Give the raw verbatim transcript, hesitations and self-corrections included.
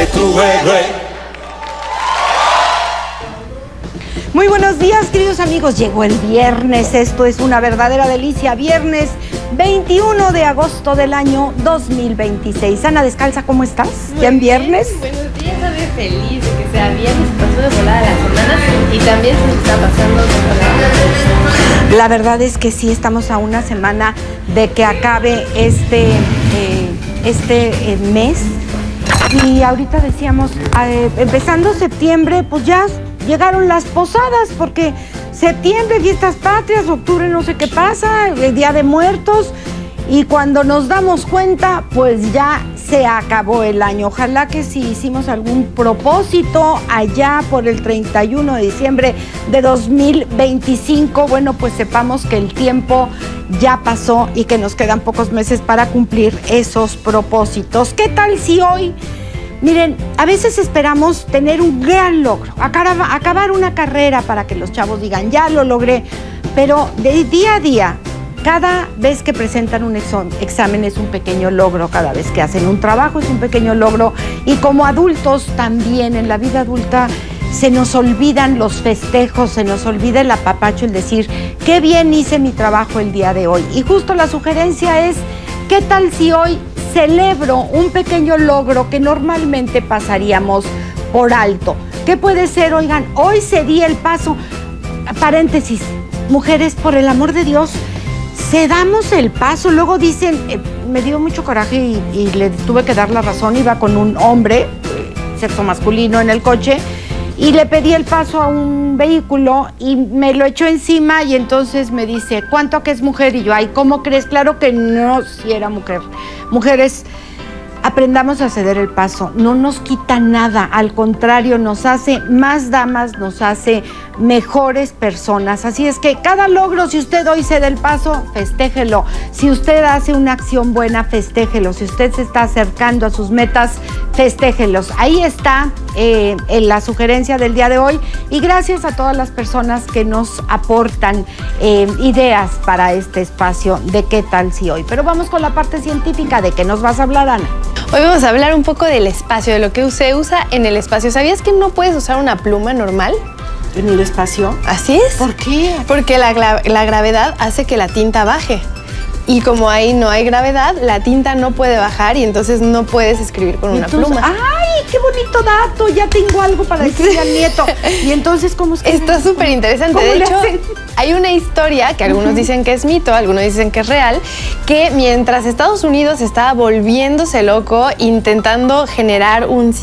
sé tu héroe. Muy buenos días, queridos amigos. Llegó el viernes, esto es una verdadera delicia. Viernes veintiuno de agosto del año dos mil veintiséis. Ana Descalza, ¿cómo estás? Muy ¿Ya en bien, viernes? Buenos días, Ave, feliz de que sea viernes, pasó de volada la semana y también se nos está pasando de volada. La verdad es que sí, estamos a una semana de que acabe este, eh, este eh, mes. Y ahorita decíamos, eh, empezando septiembre, pues ya llegaron las posadas, porque septiembre, fiestas patrias, octubre no sé qué pasa, el Día de Muertos, y cuando nos damos cuenta, pues ya se acabó el año. Ojalá que si hicimos algún propósito allá por el treinta y uno de diciembre de dos mil veinticinco, bueno, pues sepamos que el tiempo ya pasó y que nos quedan pocos meses para cumplir esos propósitos. ¿Qué tal si hoy? Miren, a veces esperamos tener un gran logro, acabar una carrera para que los chavos digan, ya lo logré, pero de día a día, cada vez que presentan un examen es un pequeño logro, cada vez que hacen un trabajo es un pequeño logro, y como adultos también, en la vida adulta, se nos olvidan los festejos, se nos olvida el apapacho, el decir, qué bien hice mi trabajo el día de hoy. Y justo la sugerencia es, ¿qué tal si hoy celebro un pequeño logro que normalmente pasaríamos por alto? ¿Qué puede ser? Oigan, hoy se di el paso. Paréntesis, mujeres, por el amor de Dios, cedamos el paso. Luego dicen, eh, me dio mucho coraje y, y le tuve que dar la razón. Iba con un hombre, eh, sexo masculino, en el coche, y le pedí el paso a un vehículo y me lo echó encima, y entonces me dice, ¿cuánto que es mujer? Y yo, ay, ¿cómo crees? Claro que no, si era mujer. Mujeres, aprendamos a ceder el paso, no nos quita nada, al contrario, nos hace más damas, nos hace mejores personas. Así es que cada logro, si usted hoy cede el paso, festéjelo. Si usted hace una acción buena, festéjelo. Si usted se está acercando a sus metas, festéjelos. Ahí está eh, en la sugerencia del día de hoy, y gracias a todas las personas que nos aportan eh, ideas para este espacio de qué tal si hoy. Pero vamos con la parte científica. ¿De qué nos vas a hablar, Ana? Hoy vamos a hablar un poco del espacio, de lo que se usa en el espacio. ¿Sabías que no puedes usar una pluma normal ¿En el espacio? Así es. ¿Por qué? Porque la, la gravedad hace que la tinta baje. Y como ahí no hay gravedad, la tinta no puede bajar y entonces no puedes escribir con una entonces, pluma. ¡Ay, qué bonito dato! Ya tengo algo para decirle al nieto. Y entonces, ¿cómo es que? Está súper interesante. De hecho, hay una historia que algunos uh-huh. dicen que es mito, algunos dicen que es real, que mientras Estados Unidos estaba volviéndose loco intentando generar un